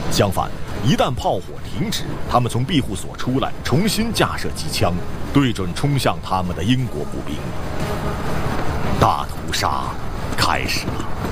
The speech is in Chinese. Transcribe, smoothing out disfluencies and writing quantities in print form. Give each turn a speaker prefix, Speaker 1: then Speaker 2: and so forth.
Speaker 1: 相反，一旦炮火停止，他们从庇护所出来，重新架设机枪，对准冲向他们的英国步兵。大屠杀开始了。